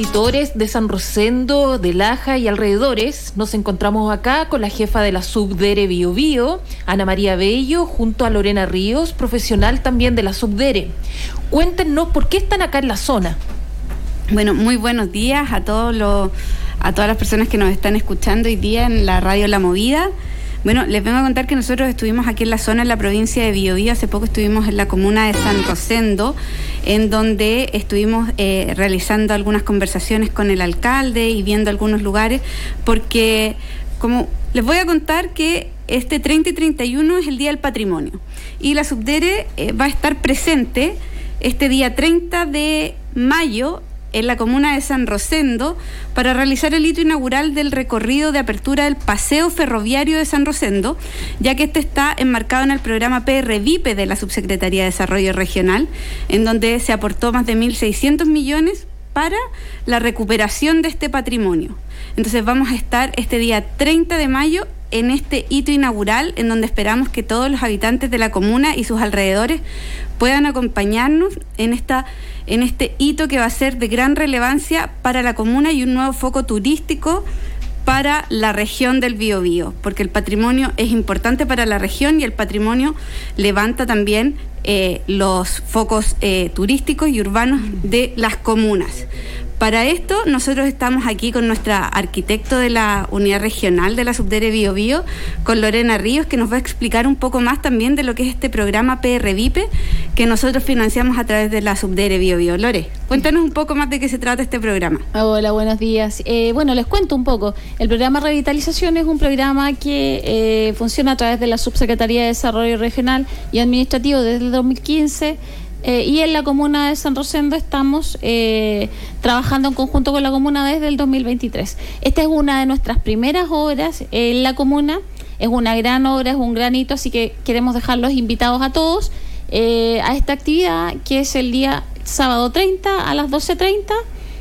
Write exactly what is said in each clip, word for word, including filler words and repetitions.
auditores de San Rosendo, de Laja y alrededores. Nos encontramos acá con la jefa de la Subdere Bio Bio, Ana María Bello, junto a Lorena Ríos, profesional también de la Subdere. Cuéntenos por qué están acá en la zona. Bueno, muy buenos días a todos los, a todas las personas que nos están escuchando hoy día en la radio La Movida. Bueno, les vengo a contar que nosotros estuvimos aquí en la zona, en la provincia de Biobío. Hace poco estuvimos en la comuna de San Rosendo, en donde estuvimos eh, realizando algunas conversaciones con el alcalde y viendo algunos lugares, porque como les voy a contar que este treinta y treinta y uno es el Día del Patrimonio y la Subdere eh, va a estar presente este día treinta de mayo en la comuna de San Rosendo para realizar el hito inaugural del recorrido de apertura del Paseo Ferroviario de San Rosendo, ya que este está enmarcado en el programa P R VIPE de la Subsecretaría de Desarrollo Regional, en donde se aportó más de mil seiscientos millones para la recuperación de este patrimonio. Entonces vamos a estar este día treinta de mayo en este hito inaugural, en donde esperamos que todos los habitantes de la comuna y sus alrededores puedan acompañarnos en esta en este hito que va a ser de gran relevancia para la comuna y un nuevo foco turístico para la región del Biobío, porque el patrimonio es importante para la región y el patrimonio levanta también eh, los focos eh, turísticos y urbanos de las comunas. Para esto, nosotros estamos aquí con nuestra arquitecto de la unidad regional de la Subdere Biobío, con Lorena Ríos, que nos va a explicar un poco más también de lo que es este programa P R VIPE que nosotros financiamos a través de la Subdere Biobío. Lore, cuéntanos un poco más de qué se trata este programa. Hola, buenos días. Eh, bueno, les cuento un poco. El programa Revitalización es un programa que eh, funciona a través de la Subsecretaría de Desarrollo Regional y Administrativo desde el dos mil quince. Eh, y en la comuna de San Rosendo estamos eh, trabajando en conjunto con la comuna desde el dos mil veintitrés. Esta es una de nuestras primeras obras en la comuna, es una gran obra, es un gran hito, así que queremos dejarlos invitados a todos eh, a esta actividad que es el día sábado treinta a las doce treinta.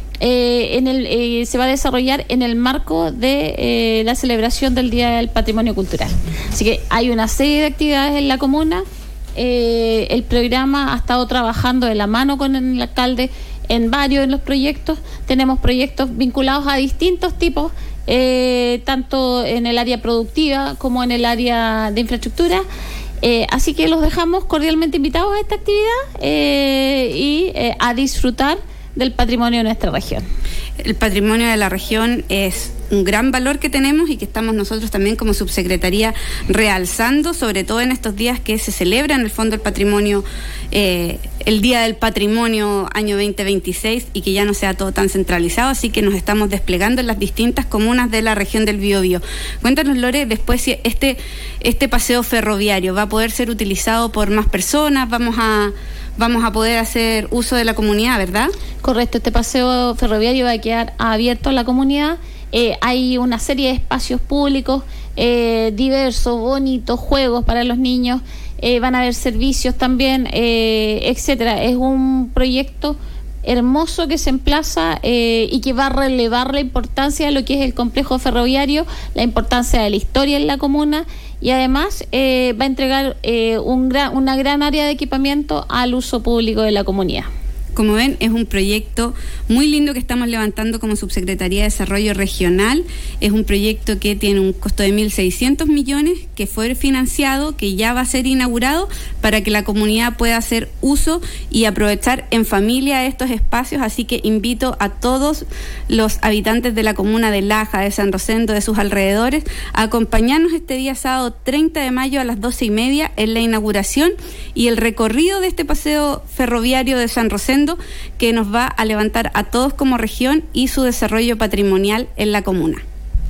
Eh, en el, eh, se va a desarrollar en el marco de eh, la celebración del Día del Patrimonio Cultural. Así que hay una serie de actividades en la comuna. Eh, el programa ha estado trabajando de la mano con el alcalde en varios de los proyectos. Tenemos proyectos vinculados a distintos tipos, eh, tanto en el área productiva como en el área de infraestructura. Eh, así que los dejamos cordialmente invitados a esta actividad eh, y eh, a disfrutar del patrimonio de nuestra región. El patrimonio de la región es un gran valor que tenemos y que estamos nosotros también como subsecretaría realzando, sobre todo en estos días que se celebra en el Fondo del Patrimonio, eh, el Día del Patrimonio año veinte veintiséis, y que ya no sea todo tan centralizado, así que nos estamos desplegando en las distintas comunas de la región del Biobío. Cuéntanos, Lore, después si este, este paseo ferroviario va a poder ser utilizado por más personas, vamos a... Vamos a poder hacer uso de la comunidad, ¿verdad? Correcto, este paseo ferroviario va a quedar abierto a la comunidad. Eh, hay una serie de espacios públicos eh, diversos, bonitos, juegos para los niños, eh, van a haber servicios también, eh, etcétera. Es un proyecto hermoso que se emplaza eh, y que va a relevar la importancia de lo que es el complejo ferroviario, la importancia de la historia en la comuna, y además eh, va a entregar eh, un gran, una gran área de equipamiento al uso público de la comunidad. Como ven, es un proyecto muy lindo que estamos levantando como Subsecretaría de Desarrollo Regional. Es un proyecto que tiene un costo de mil seiscientos millones, que fue financiado, que ya va a ser inaugurado para que la comunidad pueda hacer uso y aprovechar en familia estos espacios. Así que invito a todos los habitantes de la comuna de Laja, de San Rosendo, de sus alrededores, a acompañarnos este día sábado treinta de mayo a las doce y media en la inauguración y el recorrido de este paseo ferroviario de San Rosendo, que nos va a levantar a todos como región y su desarrollo patrimonial en la comuna.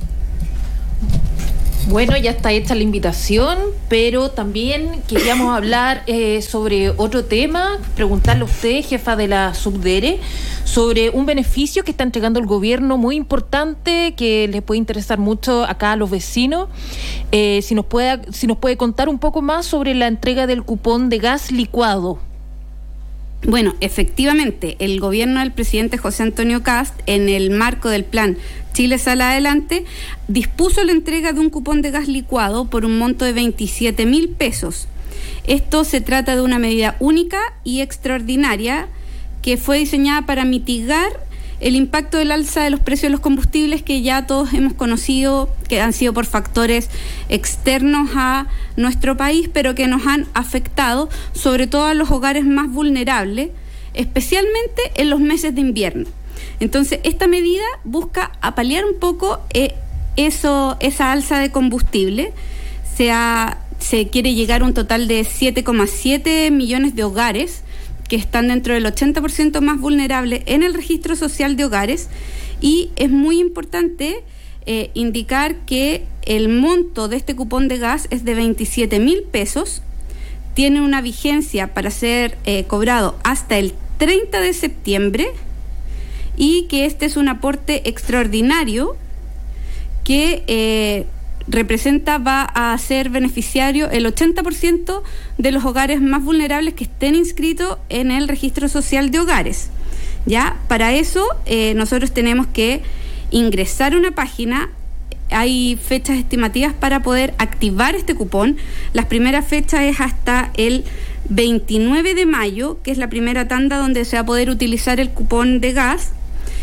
Bueno, ya está hecha la invitación, pero también queríamos hablar eh, sobre otro tema, preguntarle a usted, jefa de la Subdere, sobre un beneficio que está entregando el gobierno muy importante, que les puede interesar mucho acá a los vecinos. Eh, si nos puede, si nos puede contar un poco más sobre la entrega del cupón de gas licuado. Bueno, efectivamente, el gobierno del presidente José Antonio Kast, en el marco del plan Chile Sale Adelante, dispuso la entrega de un cupón de gas licuado por un monto de veintisiete mil pesos. Esto se trata de una medida única y extraordinaria que fue diseñada para mitigar el impacto del alza de los precios de los combustibles que ya todos hemos conocido, que han sido por factores externos a nuestro país, pero que nos han afectado, sobre todo a los hogares más vulnerables, especialmente en los meses de invierno. Entonces, esta medida busca paliar un poco eh, eso, esa alza de combustible. Se, ha, se quiere llegar a un total de siete coma siete millones de hogares que están dentro del ochenta por ciento más vulnerable en el registro social de hogares, y es muy importante eh, indicar que el monto de este cupón de gas es de veintisiete mil pesos, tiene una vigencia para ser eh, cobrado hasta el treinta de septiembre, y que este es un aporte extraordinario que eh, representa, va a ser beneficiario el ochenta por ciento de los hogares más vulnerables que estén inscritos en el registro social de hogares. Ya, para eso eh, nosotros tenemos que ingresar a una página. Hay fechas estimativas para poder activar este cupón. Las primeras fechas es hasta el veintinueve de mayo, que es la primera tanda donde se va a poder utilizar el cupón de gas.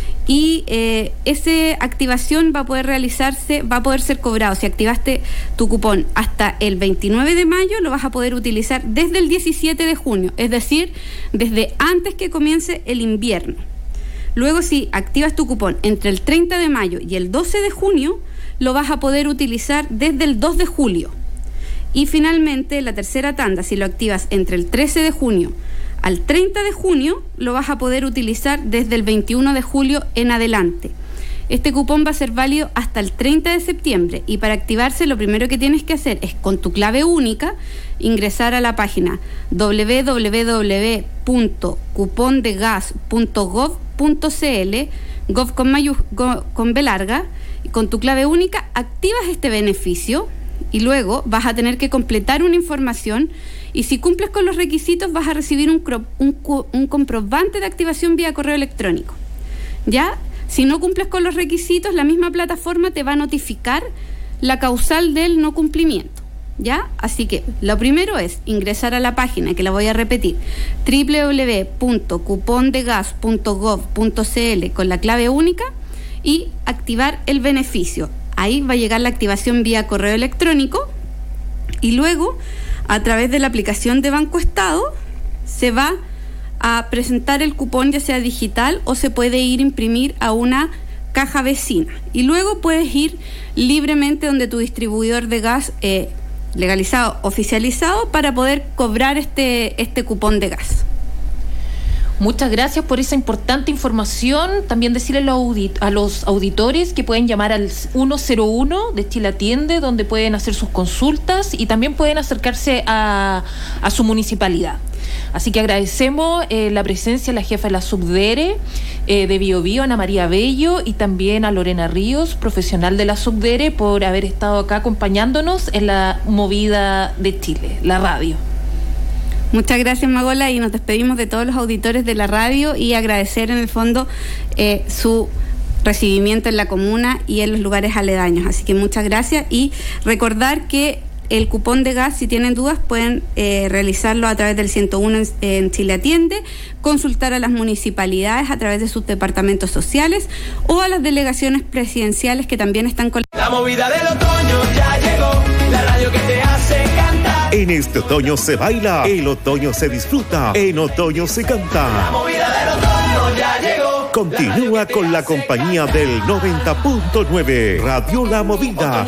Y eh, esa activación va a poder realizarse, va a poder ser cobrado. Si activaste tu cupón hasta el veintinueve de mayo, lo vas a poder utilizar desde el diecisiete de junio, es decir, desde antes que comience el invierno. Luego, si activas tu cupón entre el treinta de mayo y el doce de junio, lo vas a poder utilizar desde el dos de julio. Y finalmente, la tercera tanda, si lo activas entre el trece de junio al treinta de junio, lo vas a poder utilizar desde el veintiuno de julio en adelante. Este cupón va a ser válido hasta el treinta de septiembre, y para activarse lo primero que tienes que hacer es, con tu clave única, ingresar a la página doble u doble u doble u punto cupondegas punto gov punto cl, gov con, mayu, go, con B larga, y con tu clave única activas este beneficio, y luego vas a tener que completar una información, y si cumples con los requisitos vas a recibir un, un, un comprobante de activación vía correo electrónico. ¿Ya? Si no cumples con los requisitos, la misma plataforma te va a notificar la causal del no cumplimiento. ¿Ya? Así que lo primero es ingresar a la página, que la voy a repetir, doble u doble u doble u punto cupondegas punto gov punto cl con la clave única, y activar el beneficio. Ahí va a llegar la activación vía correo electrónico, y luego, a través de la aplicación de Banco Estado, se va a presentar el cupón, ya sea digital o se puede ir a imprimir a una caja vecina. Y luego puedes ir libremente donde tu distribuidor de gas eh, legalizado, oficializado, para poder cobrar este, este cupón de gas. Muchas gracias por esa importante información. También decirle a los, audit- a los auditores que pueden llamar al uno cero uno de Chile Atiende, donde pueden hacer sus consultas, y también pueden acercarse a, a su municipalidad. Así que agradecemos eh, la presencia de la jefa de la Subdere eh, de Biobío, Ana María Bello, y también a Lorena Ríos, profesional de la Subdere, por haber estado acá acompañándonos en la movida de Chile, la radio. Muchas gracias, Magola, y nos despedimos de todos los auditores de la radio, y agradecer en el fondo eh, su recibimiento en la comuna y en los lugares aledaños. Así que muchas gracias, y recordar que el cupón de gas, si tienen dudas, pueden eh, realizarlo a través del ciento uno en, en Chile Atiende, consultar a las municipalidades a través de sus departamentos sociales o a las delegaciones presidenciales que también están con... La movida del otoño ya llegó, la radio que te hace cantar. En este otoño se baila, el otoño se disfruta, en otoño se canta. La movida del otoño ya llegó. Continúa con la compañía del noventa punto nueve, Radio La Movida.